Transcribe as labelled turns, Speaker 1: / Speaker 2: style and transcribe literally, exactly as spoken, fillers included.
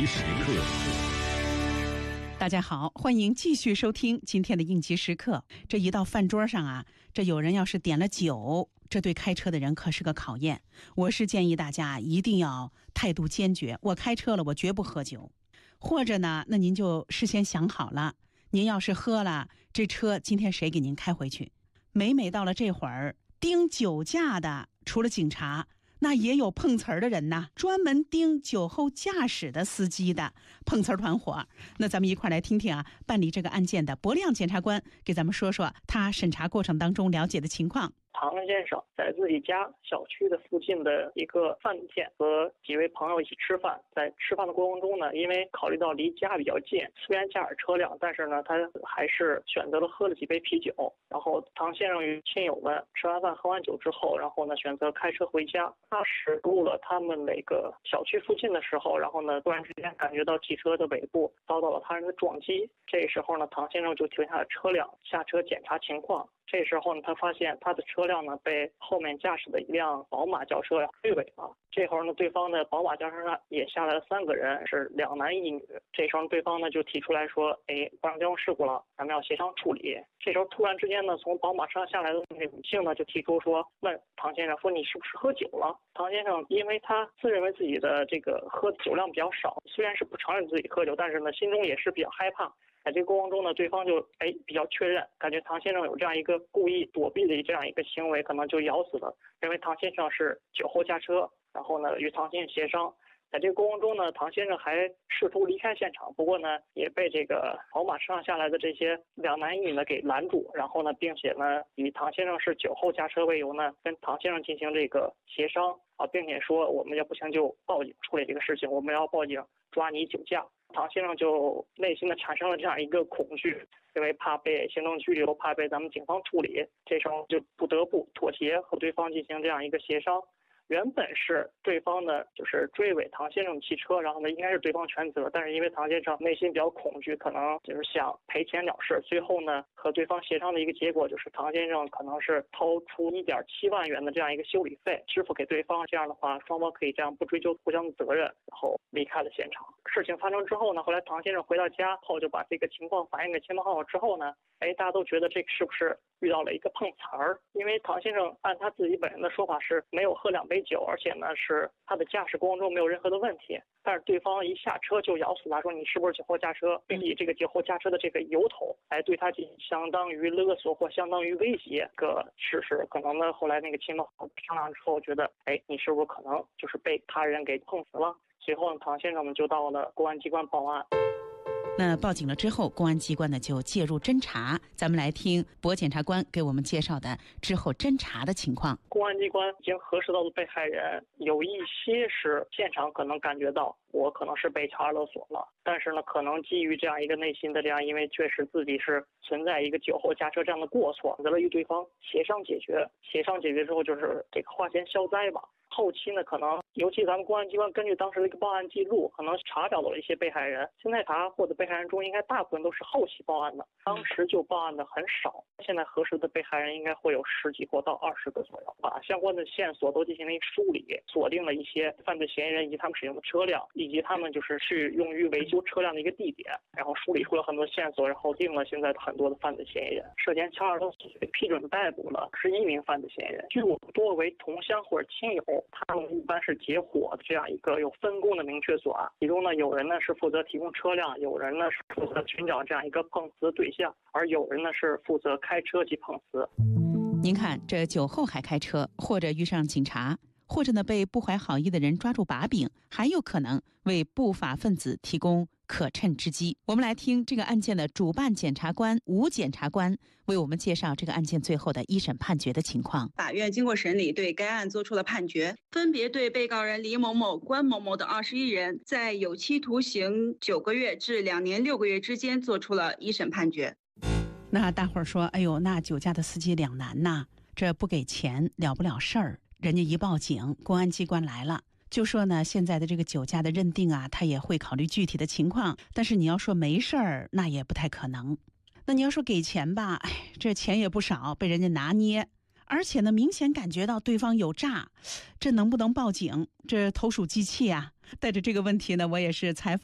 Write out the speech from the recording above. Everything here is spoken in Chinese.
Speaker 1: 急时刻。
Speaker 2: 大家好，欢迎继续收听今天的应急时刻。这一到饭桌上啊，这有人要是点了酒，这对开车的人可是个考验。我是建议大家一定要态度坚决，我开车了，我绝不喝酒。或者呢，那您就事先想好了，您要是喝了，这车今天谁给您开回去？每每到了这会儿，盯酒驾的除了警察，那也有碰瓷儿的人呐，专门盯酒后驾驶的司机的碰瓷儿团伙。那咱们一块来听听啊，办理这个案件的博亮检察官给咱们说说他审查过程当中了解的情况。
Speaker 3: 唐先生在自己家小区的附近的一个饭店和几位朋友一起吃饭，在吃饭的过程中呢，因为考虑到离家比较近，虽然驾驶车辆，但是呢，他还是选择了喝了几杯啤酒。然后唐先生与亲友们吃完饭喝完酒之后，然后呢选择开车回家。他驶入了他们那个小区附近的时候，然后呢突然之间感觉到汽车的尾部遭到了他人的撞击。这时候呢，唐先生就停下了车辆，下车检查情况。这时候呢，他发现他的车辆呢被后面驾驶的一辆宝马轿车追尾了。这会儿呢，对方的宝马轿车上也下来了三个人，是两男一女。这时候对方呢就提出来说：“哎，发生交通事故了，咱们要协商处理。”这时候突然之间呢，从宝马车上下来的那个女性呢就提出说，问唐先生说：“你是不是喝酒了？”唐先生因为他自认为自己的这个喝酒量比较少，虽然是不承认自己喝酒，但是呢心中也是比较害怕。在这个过程中呢，对方就哎比较确认，感觉唐先生有这样一个故意躲避的这样一个行为，可能就咬死了，认为唐先生是酒后驾车，然后呢与唐先生协商。在这个过程中呢，唐先生还试图离开现场，不过呢也被这个宝马车上下来的这些两男一女呢给拦住，然后呢并且呢以唐先生是酒后驾车为由呢，跟唐先生进行这个协商啊，并且说我们要不行就报警处理这个事情，我们要报警抓你酒驾。唐先生就内心的产生了这样一个恐惧，因为怕被行政拘留，怕被咱们警方处理，这时候就不得不妥协，和对方进行这样一个协商。原本是对方呢，就是追尾唐先生的汽车，然后呢，应该是对方全责，但是因为唐先生内心比较恐惧，可能就是想赔钱了事。最后呢，和对方协商的一个结果就是唐先生可能是掏出一点七万元的这样一个修理费支付给对方，这样的话，双方可以这样不追究互相的责任，然后离开了现场。事情发生之后呢，后来唐先生回到家后就把这个情况反映给亲朋好友之后呢，哎，大家都觉得这是不是遇到了一个碰瓷儿？因为唐先生按他自己本人的说法是没有喝两杯酒，而且呢是他的驾驶过程中没有任何的问题，但是对方一下车就咬死他，说你是不是酒后驾车，并以这个酒后驾车的这个由头来对他进行相当于勒索或相当于威胁个事实。可能呢后来那个亲朋好友商量之后觉得，哎，你是不是可能就是被他人给碰死了？随后呢，唐先生们就到了公安机关报案。
Speaker 2: 那报警了之后，公安机关呢就介入侦查。咱们来听博检察官给我们介绍的之后侦查的情况。
Speaker 3: 公安机关已经核实到的被害人有一些是现场可能感觉到我可能是被敲诈勒索了，但是呢，可能基于这样一个内心的这样，因为确实自己是存在一个酒后驾车这样的过错，得了与对方协商解决。协商解决之后就是这个花钱消灾吧。后期呢，可能尤其咱们公安机关根据当时的一个报案记录，可能查找到了一些被害人。现在查获的被害人中，应该大部分都是后期报案的，当时就报案的很少。现在核实的被害人应该会有十几个到二十个左右，把相关的线索都进行了一个梳理，锁定了一些犯罪嫌疑人以及他们使用的车辆，以及他们就是去用于维修车辆的一个地点，然后梳理出了很多线索，然后定了现在很多的犯罪嫌疑人。涉嫌敲诈勒索被批准逮捕了十一名犯罪嫌疑人，据我多为同乡或者亲友。他们一般是结伙的这样一个有分工的明确作案，其中呢有人呢是负责提供车辆，有人呢是负责寻找这样一个碰瓷的对象，而有人呢是负责开车及碰瓷。
Speaker 2: 您看，这酒后还开车，或者遇上警察，或者呢被不怀好意的人抓住把柄，还有可能为不法分子提供可乘之机。我们来听这个案件的主办检察官吴检察官为我们介绍这个案件最后的一审判决的情况。
Speaker 4: 法院经过审理，对该案作出了判决，分别对被告人李某某、关某某等二十一人在有期徒刑九个月至两年六个月之间作出了一审判决。
Speaker 2: 那大伙儿说，哎呦，那酒驾的司机两难呐，这不给钱了不了事儿，人家一报警，公安机关来了。就说呢，现在的这个酒驾的认定啊，他也会考虑具体的情况，但是你要说没事儿，那也不太可能。那你要说给钱吧，哎，这钱也不少，被人家拿捏，而且呢，明显感觉到对方有诈，这能不能报警？这投鼠忌器啊！带着这个问题呢，我也是采访